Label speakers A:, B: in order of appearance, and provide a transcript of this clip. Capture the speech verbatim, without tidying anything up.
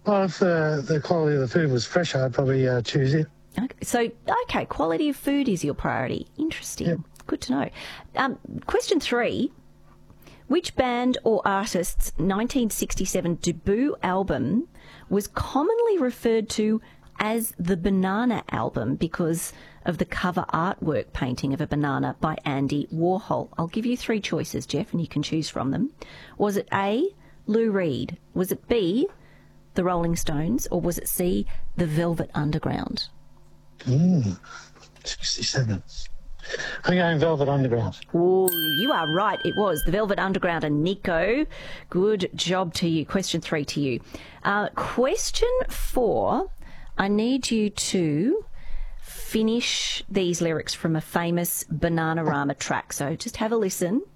A: Well, if uh, the quality of the food was fresh, I'd probably uh, choose it.
B: Okay. So, okay, quality of food is your priority. Interesting.
A: Yep.
B: Good to know. Um, question three. Which band or artist's nineteen sixty-seven debut album was commonly referred to as the Banana Album because of the cover artwork painting of a banana by Andy Warhol? I'll give you three choices, Jeff, and you can choose from them. Was it A, Lou Reed? Was it B, the Rolling Stones? Or was it C, the Velvet Underground?
A: Mm, sixty-seven. I'm going Velvet Underground.
B: Oh, you are right. It was the Velvet Underground. And Nico, good job to you. Question three to you. Uh, question four, I need you to finish these lyrics from a famous Bananarama track. So just have a listen